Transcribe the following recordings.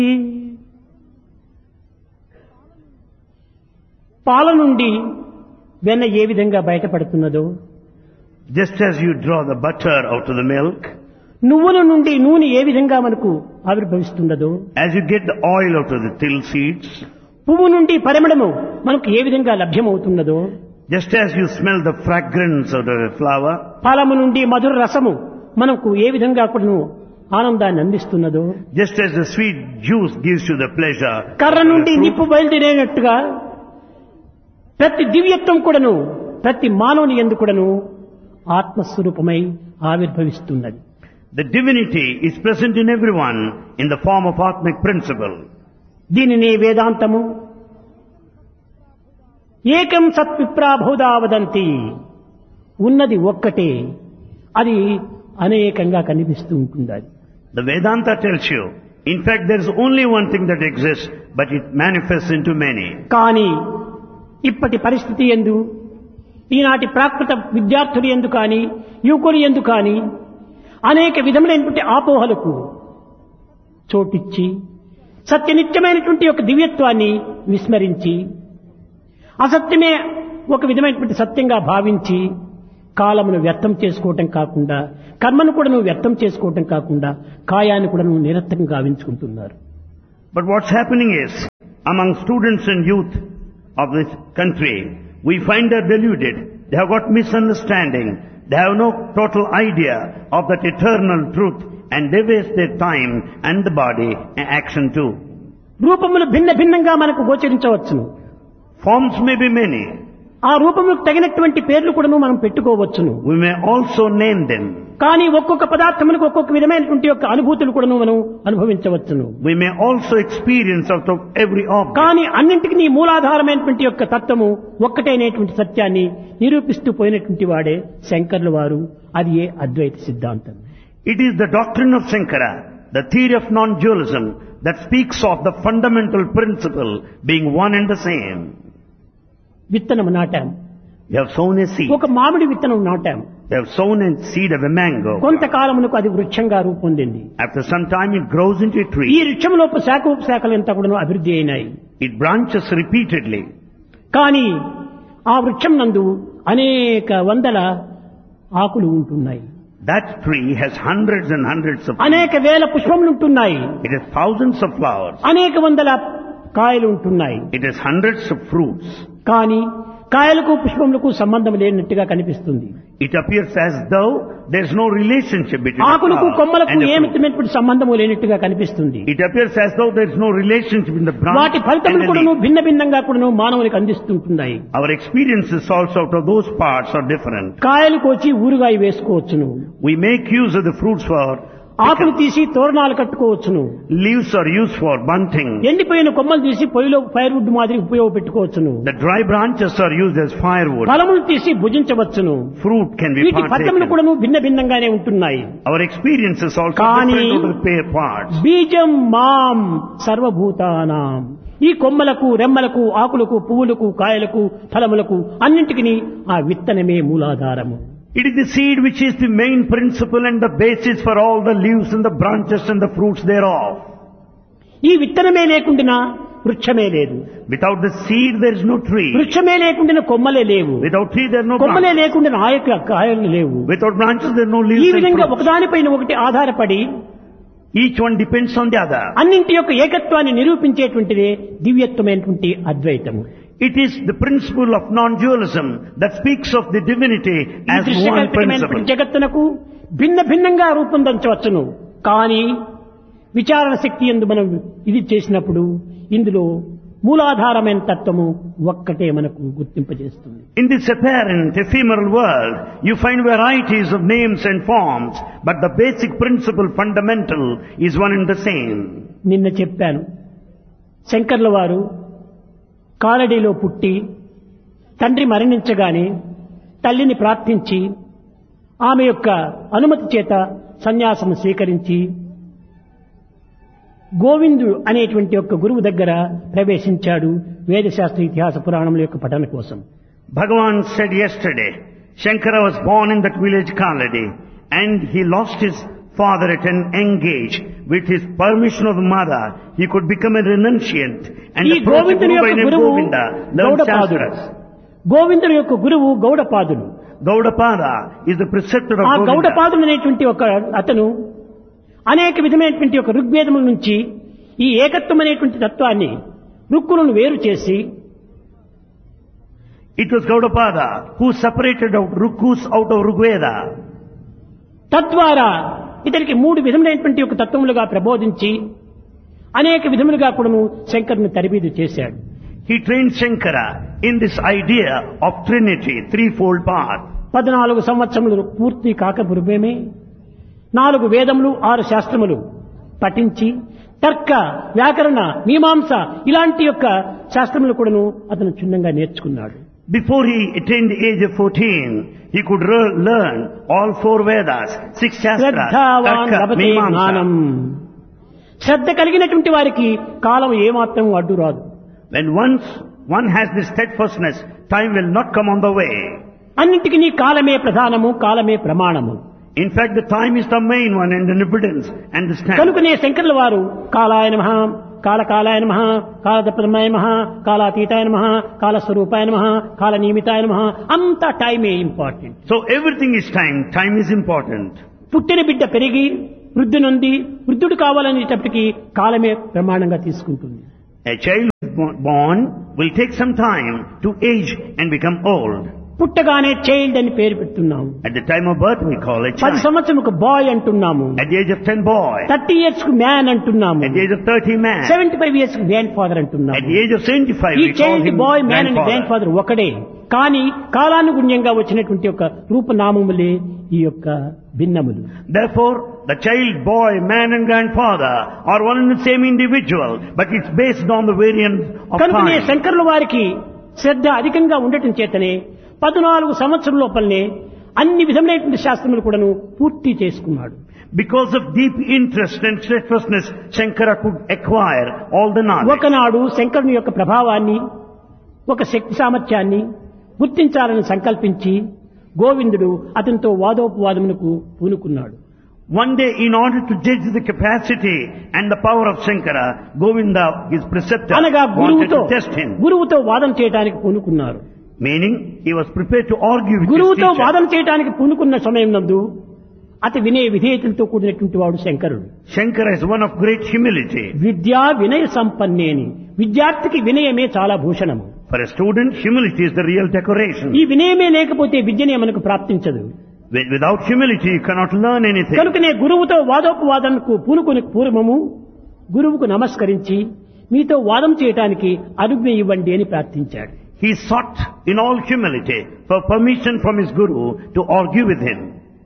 పాల నుండి వెన్న ఏ విధంగా బయటపడుతున్నదో, just as you draw the butter out of the milk, నువ్వుల నుండి నూనె ఏ విధంగా మనకు ఆవిర్భవిస్తున్నదో, as you get the oil out of the till seeds, పువ్వు నుండి పరిమళము మనకు ఏ విధంగా లభ్యమవుతున్నదో, just as you smell the fragrance of the flower, ఫలము నుండి మధుర రసము మనకు ఏ విధంగా కూడాను ఆనందాన్ని అందిస్తున్నదో, just as the sweet juice gives you the pleasure, కర్ర నుండి నిప్పు బయలుదేరేనట్టుగా ప్రతి దివ్యత్వం కూడాను ప్రతి మానవుని యందు కూడాను ఆత్మస్వరూపమై ఆవిర్భవిస్తున్నది. the divinity is present in everyone in the form of Atmic principle. దీనిని వేదాంతము ఏకం సత్విప్రాబోధా వదంతి, ఉన్నది ఒక్కటే, అది అనేకంగా కనిపిస్తూ ఉంటుంది. అది The Vedanta tells you, in fact there is only one thing that exists, but it manifests into many. కానీ ఇప్పటి పరిస్థితి యందు, ఈనాటి ప్రాకృత విద్యార్థులు యందు కానీ యువకులు యందు కానీ అనేక విధములైనటువంటి ఆపోహలకు చోటిచ్చి సత్యనిత్యమైనటువంటి ఒక దివ్యత్వాన్ని విస్మరించి అసత్యమే ఒక విధమైనటువంటి సత్యంగా భావించి కాలమును వ్యర్థం చేసుకోవటం కాకుండా, కర్మను కూడా నువ్వు వ్యర్థం చేసుకోవటం కాకుండా కాయాన్ని కూడా నువ్వు నిరర్థకం గావించుకుంటున్నారు. But what's happening is, among students and youth of this country, we find they're deluded. They have got misunderstanding. They have no total idea of that eternal truth, and they waste their time and the body and action too. రూపములు భిన్న భిన్నంగా మనకు గోచరించవచ్చును. Forms may be many. ఆ రూపములకు తగినటువంటి పేర్లు కూడా మనం పెట్టుకోవచ్చును. We may also name them. కానీ ఒక్కొక్క పదార్థములకు ఒక్కొక్క విధమైనటువంటి యొక్క అనుభూతులు కూడా మనం అనుభవించవచ్చును. We may also experience out of every object. కానీ అన్నింటికి మూలాధారమైనటువంటి యొక్క తత్వము ఒక్కటైనటువంటి సత్యాన్ని నిరూపిస్తూ పోయినటువంటి వాడే శంకర్ల వారు. అది ఏ అద్వైత సిద్ధాంతం. It is the doctrine of Shankara, the theory of non-dualism, that speaks of the fundamental principle being one and the same. విత్తనం నాటాం. We have sown a seed. ఒక మామిడి విత్తనం నాటాం. We have sown a seed of a mango. కొంతకాలమునకు అది వృక్షంగా రూపొందింది. After some time it grows into a ఈ tree. వృక్షంలో శాఖలు ఎంత కూడా అభివృద్ధి అయినాయి. It branches repeatedly. కానీ ఆ వృక్షం నందు అనేక వందల ఆకులు ఉంటున్నాయి. That tree has hundreds and hundreds of అనేక వేల పుష్పములు ఉంటున్నాయి. It has thousands of flowers. అనేక వందల కాయలు ఉంటున్నాయి. It has hundreds of fruits. కానీ కాయలకు పుష్పములకు సంబంధం లేనట్టుగా కనిపిస్తుంది. It appears as though there is no relationship between the ఆకులకు flower కొమ్మలకు and the fruit. ఏమిటటువంటి సంబంధము లేనట్టుగా కనిపిస్తుంది. It appears as though there is no relationship in the branch వాటి and ఫలితములు the కూడాను leaf. భిన్న భిన్నంగా కూడాను మానవునికి అందిస్తుంటున్నాయి. Our experiences also out of those parts are different. కాయలు కోచి ఊరుగాయ వేసుకోవచ్చును. We make use of the fruits for ఆకులు తీసి తోరణాలు కట్టుకోవచ్చును. leaves are used for bunting. ఎండిపోయిన కొమ్మలు తీసి పొయ్యిలో ఫైర్వుడ్ మాదిరి ఉపయోగపెట్టుకోవచ్చును. The dry branches are used as firewood. ఫలములు తీసి భుజించవచ్చును. Fruit can be వీటి ఫలితములు partaken. కూడాను భిన్న భిన్నంగానే ఉంటున్నాయి. Our experiences also కానీ different out of the pair parts. బీజం మాం సర్వభూతానాం, ఈ కొమ్మలకు రెమ్మలకు ఆకులకు పువ్వులకు కాయలకు ఫలములకు అన్నింటికి ఆ విత్తనమే మూలాధారము. It is the seed which is the main principle and the basis for all the leaves and the branches and the fruits thereof. ఈ విత్తనమే లేకుండా వృక్షమే లేదు. Without the seed there is no tree. వృక్షమే లేకుండా కొమ్మలే లేవు. Without tree there are no కొమ్మలే branches. లేకుండా కాయలు లేవు. Without branches there are no ఈ leaves and విధంగా fruits. ఒకదానిపైన ఒకటి ఆధారపడి Each one depends on the other. అన్నింటి యొక్క ఏకత్వాన్ని నిరూపించేటువంటిదే దివ్యత్వమైనటువంటి అద్వైతము. It is the principle of non-dualism that speaks of the divinity ఈ as one దృశ్యకల్పితమైనటువంటి principle. జగత్తునకు భిన్న భిన్నంగా రూపొందించవచ్చును. కానీ విచారణ శక్తి యందు మనం ఇది చేసినప్పుడు ఇందులో మూలాధారమైన తత్వము ఒక్కటే మనకు గుర్తింపజేస్తుంది. In this apparent ephemeral world, you find varieties of names and forms, but the basic principle fundamental is one and the same. నిన్న చెప్పాను, శంకర్ల వారు కాలడీలో పుట్టి తండ్రి మరణించగానే తల్లిని ప్రార్థించి ఆమె యొక్క అనుమతి చేత సన్యాసము స్వీకరించి గోవిందుడు అనేటువంటి యొక్క గురువు దగ్గర ప్రవేశించాడు వేదశాస్త్ర ఇతిహాస పురాణముల యొక్క పఠన కోసం. Bhagavan said yesterday, Shankara was born in that village Kaladi, and he lost his father at an young age, with his permission of the mother, he could become a renunciant and ఈ approach a గోవిందుని guru by యొక్క name గురువు Govinda, learn గౌడపాదుడు. Shastras. గోవిందుని యొక్క గురువు గౌడపాదుడు. Gaudapada is the preceptor of ఆ Govinda. గౌడపాదుడు అనేటువంటి ఒక అతను అనేక విధమైనటువంటి ఒక ఋగ్వేదముల నుంచి ఈ ఏకత్వం అనేటువంటి తత్వాన్ని రుక్కులను వేరు చేసి It was Gaudapada who separated out Rukus out of Rigveda. తద్వారా ఇతనికి 3 విధములైనటువంటి ఒక తత్వములుగా ప్రబోధించి అనేక విధములుగా కూడాను శంకరుని తరబీదు చేశాడు. He trained Shankara in this idea of Trinity, threefold path. 14 సంవత్సరములు పూర్తి కాక పూర్వమే 4 వేదములు 6 శాస్త్రములు పఠించి తర్క వ్యాకరణ మీమాంస ఇలాంటి యొక్క శాస్త్రములు కూడాను అతను క్షుణ్ణంగా నేర్చుకున్నాడు. Before he attained the age of 14, he could learn all 4 Vedas, 6 Shastras, శ్రద్ధావాన్ Tarka, లభతే జ్ఞానం. Mimamsa. శ్రద్ధ కలిగినటువంటి వారికి కాలం ఏమాత్రం అడ్డు రాదు. When once one has this steadfastness, time will not come on the way. అన్నింటికి నీ కాలమే ప్రధానము, కాలమే ప్రమాణము. In fact, the time is the main one and the evidence and the standard. కనుకనే శంకరుల వారు కాలాయ నమః, కాలకాలాయ నమః, కాలతత్పరమాయ నమః, కాలాతీతాయ నమః, కాలస్వరూపాయ నమః, కాలనియమితాయ నమః, అంతా టైమే important. So everything is time. Time is important. పుట్టిన బిడ్డ పెరిగి వృద్ధి నొంది వృద్ధుడు కావాలనేటప్పటికీ కాలమే ప్రమాణంగా తీసుకుంటుంది. A child born will take some time to age and become old. పుట్టగానే చైల్డ్ అని పేరు పెడుతున్నాము. At the time of birth we call it 10 child. సంవత్సరంకు బాయ్ అంటున్నాము. At the age of 10 boy. 30 years కు మ్యాన్ అంటున్నాము. At the age of 30 man. 75 years కు grand father అంటున్నాము. At the age of 75 ఈ we call child him bye man and grand grandfather. Father ఒకడే. కానీ కాలానుగుణ్యంగా వచ్చినటువంటి ఒక రూపనామములే ఈ యొక్క భిన్నములు. Therefore, the child, boy, man and grandfather are one and the same individual, but it's based on the variance of కనుకనే time. శంకరుల వారికి శ్రద్ధ అధికంగా ఉండటం చేతనే 14 సంవత్సరం లోపలనే అన్ని విధములైనటువంటి శాస్త్రములు కూడాను పూర్తి చేసుకున్నాడు. Because of deep interest and steadfastness, Shankara could acquire all the knowledge. ఒకనాడు శంకరుని యొక్క ప్రభావాన్ని ఒక శక్తి సామర్థ్యాన్ని గుర్తించాలని సంకల్పించి గోవిందుడు అతనితో వాదోపవాదమునకు పూనుకున్నాడు. One day, in order to judge the capacity and the power of Shankara, Govinda, his preceptor, అనగా wanted to test him. గురువుతో వాదం చేయడానికి పూనుకున్నారు. Meaning, he was prepared to argue with his గురువుతో teacher. వాదం చేయడానికి పూనుకున్న సమయం నందు అతి వినయ విధేయతలతో కూడినటువంటి వాడు శంకరుడు. Shankara is one of great humility. విద్యా వినయ సంపన్నేని, విద్యార్థికి వినయమే చాలా భూషణము. For a student, humility is the real decoration. ఈ వినయమే లేకపోతే విద్యనే మనకు ప్రాప్తించదు. Without humility, you cannot learn anything. కనుకనే గురువుతో వాదోపవాదనకు పూనుకుని పూర్వము గురువుకు నమస్కరించి మీతో వాదం చేయడానికి అనుజ్ఞ ఇవ్వండి అని ప్రార్థించాడు. He sought in all humility for permission from his guru to argue with him.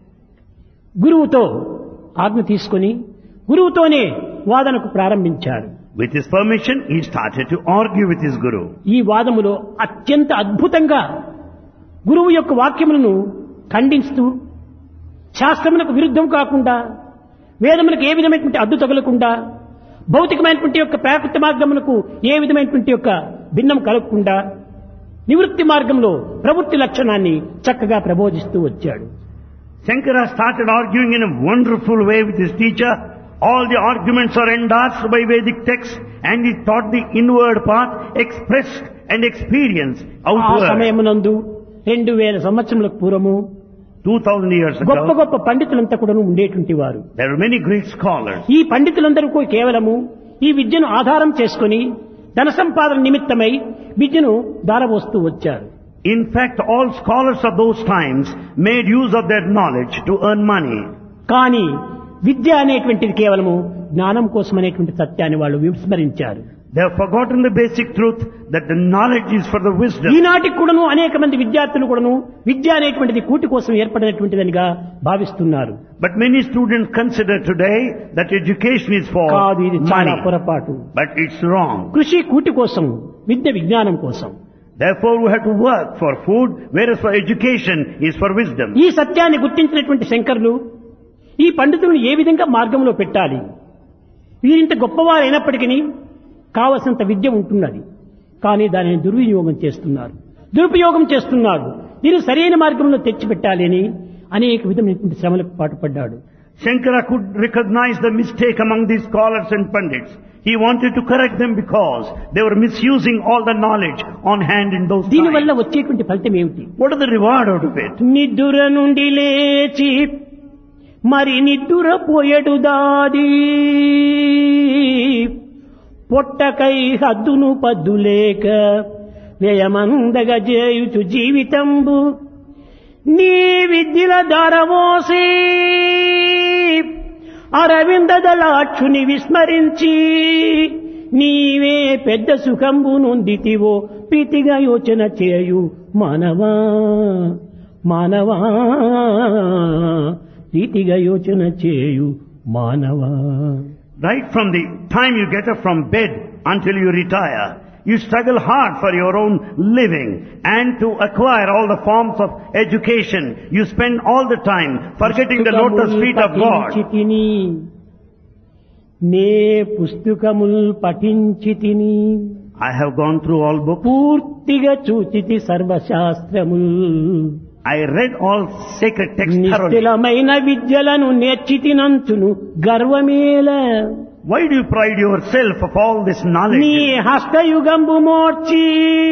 గురువుతో ఆజ్ఞ తీసుకుని గురువుతోనే వాదనకు ప్రారంభించాడు. With his permission, he started to argue with his guru. ఈ వాదములో అత్యంత అద్భుతంగా గురువు యొక్క వాక్యములను ఖండిస్తూ శాస్త్రములకు విరుద్ధం కాకుండా వేదములకు ఏ విధమైనటువంటి అడ్డు తగలకుండా భౌతికమైనటువంటి యొక్క ప్రాకృత మార్గములకు ఏ విధమైనటువంటి యొక్క భిన్నం కలగకుండా నివృత్తి మార్గంలో ప్రవృత్తి లక్షణాన్ని చక్కగా ప్రబోధిస్తూ వచ్చాడు. Shankara started arguing in a wonderful way with his teacher. All the arguments are endorsed by Vedic texts, and he taught the inward path, expressed and experienced ఆ outward. సమయమునందు 2000 సంవత్సరములకు పూర్వము 2000 years గొప్ప ago, గొప్ప పండితులంతా కూడా ఉండేటువంటి వారు. there were many great scholars. ఈ పండితులందరూ కూడా కేవలము ఈ విద్యను ఆధారం చేసుకుని ధన సంపాదన నిమిత్తమై విద్యను దారబోస్తూ వచ్చారు. In fact, all scholars of those times made use of their knowledge to earn money. కానీ విద్య అనేటువంటిది కేవలము జ్ఞానం కోసం అనేటువంటి సత్యాన్ని వాళ్ళు విస్మరించారు. They have forgotten the basic truth that the knowledge is for the wisdom. ఈనాటికి కూడాను అనేక మంది విద్యార్థులు కూడాను విద్య అనేటువంటిది కూటి కోసం ఏర్పడినటువంటిదనిగా భావిస్తున్నారు. But many students consider today that education is for కాదు, ఇది చాలా money. పొరపాటు. But it's wrong. కృషి కూటి కోసం, విద్య విజ్ఞానం కోసం. Therefore, we have to work for food, whereas for education is for wisdom. ఈ సత్యాన్ని గుర్తించినటువంటి శంకరులు ఈ పండితులను ఏ విధంగా మార్గంలో పెట్టాలి, వీరింత గొప్పవారు అయినప్పటికీ కావలసినంత విద్య ఉంటున్నది, కానీ దానిని దుర్వినియోగం చేస్తున్నారు, దురుపయోగం చేస్తున్నారు. దీన్ని సరైన మార్గంలో తెచ్చిపెట్టాలి అని అనేక విధమైనటువంటి శ్రమలకు పాటుపడ్డాడు. Shankara could recognize the mistake among these scholars and pandits. He wanted to correct them because they were misusing all the knowledge on hand in those దీనివల్ల times. వచ్చేటువంటి ఫలితం ఏమిటి? What is the reward out of it? నిద్దుర నుండి లేచి మరి నిద్దుర పోయడు దాది పొట్టకై హద్దును పద్దులేక వ్యయమందగ చేయుచు జీవితంబు నీ విద్యల దారవోసి అరవిందదలాక్షుని విస్మరించి నీవే పెద్ద సుఖంబు నొందితివో ప్రీతిగా యోచన చేయు మానవా మానవా ప్రీతిగా యోచన చేయు మానవా. Right from the time you get up from bed until you retire, you struggle hard for your own living and to acquire all the forms of education. You spend all the time forgetting the lotus feet of God. నే పుస్తకముల్ పఠించితిని I have gone through all books. పూర్తిగా చూచితి సర్వశాస్త్రముల్ I read all sacred texts thoroughly. నిశ్చలమైన విద్యలను నేర్చితినంచును గర్వమేల. Why do you pride yourself of all this knowledge? నీ హస్తయుగంబు మోర్చి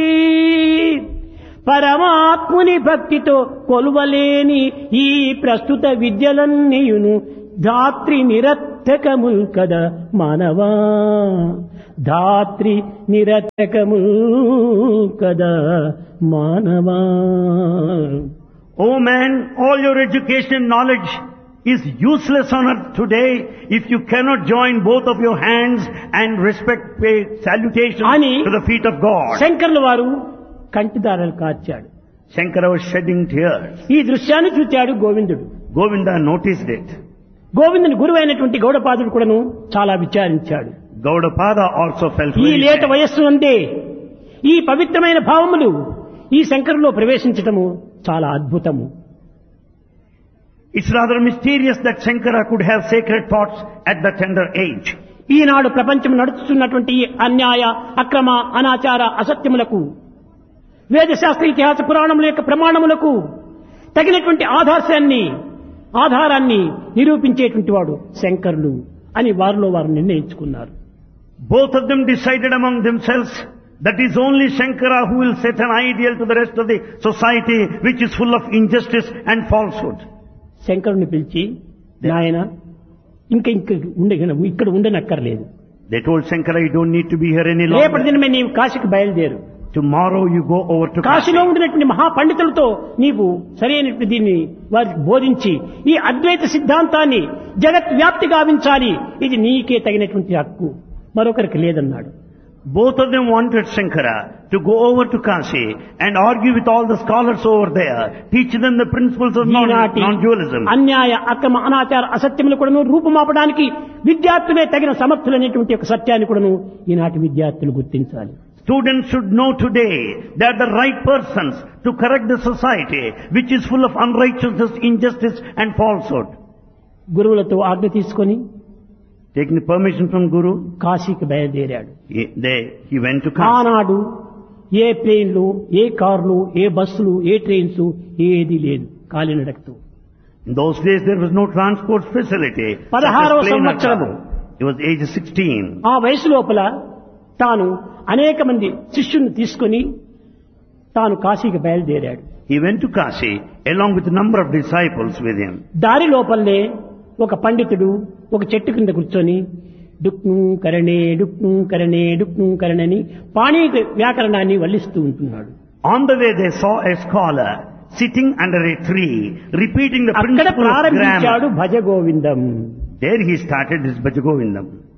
పరమాత్ముని భక్తితో కొలువలేని ఈ ప్రస్తుత విద్యలన్నీయును ధాత్రి నిరర్థకముల్ కదా మానవా ధాత్రి నిరర్థకముల్ కదా మానవా. Oh man, all your education and knowledge is useless on earth today if you cannot join both of your hands and pay salutation Ani to the feet of God. శంకర్ల వారు కంటిదారాలు కార్చాడు. Shankara was shedding tears. ఈ దృశ్యాన్ని చూచాడు గోవిందుడు. Govinda noticed it. గోవిందుని గురువైనటువంటి గౌడపాదుడు కూడాను చాలా విచారించాడు. Gaudapada also felt ఈ very లేట sad. వయస్సు అందే ఈ పవిత్రమైన భావములు ఈ శంకరులో ప్రవేశించటము చాలా అద్భుతము. It's rather mysterious that Shankara could have sacred thoughts at the tender age. ఈనాడు ప్రపంచం నడుస్తున్నటువంటి ఈ అన్యాయ అక్రమ అనాచార అసత్యములకు వేదశాస్త్ర ఇతిహాస పురాణముల యొక్క ప్రమాణములకు తగినటువంటి ఆధారాన్ని నిరూపించేటువంటి వాడు శంకరులు అని వారిలో వారు నిర్ణయించుకున్నారు. Both of them decided among themselves that is only Shankara who will set an ideal to the rest of the society which is full of injustice and falsehood. శంకరుని పిలిచి నాయన ఇక్కడ ఉండనక్కర్లేదు. They told Shankara, you don't need to be here any రేపటి longer. దినమే నీవు కాశీకి బయలుదేరు. Tomorrow you go over to Kashi. కాశీలో ఉండినటువంటి మహాపండితులతో నీవు సరైనటువంటి దీన్ని వారికి బోధించి ఈ అద్వైత సిద్ధాంతాన్ని జగత్ వ్యాప్తి గావించాలి. ఇది నీకే తగినటువంటి హక్కు, మరొకరికి లేదన్నాడు. Both of them wanted Shankara to go over to Kashi and argue with all the scholars over there, teach them the principles of non-dualism. అన్యాయ అక్రమ అనాచార అసత్యములు కూడాను రూపుమాపడానికి విద్యార్థులే తగిన సమర్థులనేటువంటి ఒక సత్యాన్ని కూడాను ఈనాటి విద్యార్థులు గుర్తించాలి. Students should know today they are the right persons to correct the society which is full of unrighteousness, injustice and falsehood. గురువులతో ఆజ్ఞ తీసుకొని Taking permission from Guru, కాశీకి బయలుదేరాడు. he went to Kashi. ఆనాడు ఏ ప్లేన్లు, ఏ కార్లు, ఏ బస్సులు, ఏ ట్రైన్స్ ఏది లేదు, కాలినడకతో. In those days there was no transport facility. 16వ సంవత్సరము. He was age 16. ఆ వయసు లోపల తాను అనేక మంది శిష్యుల్ని తీసుకొని తాను కాశీకి బయలుదేరాడు. He went to Kashi along with a number of disciples with him. దారి లోపలనే ఒక పండితుడు ఒక చెట్టు కింద కూర్చొని డుక్ను కరణే డుక్ను కరణే డుక్ను కరణని పాణి వ్యాకరణాన్ని వల్లిస్తూ ఉంటున్నాడు. On the way they saw a scholar sitting under a tree repeating the అక్కడ principle of ప్రారంభించాడు grammar. Bhaja Govindam. There he started his Bhaja Govindam.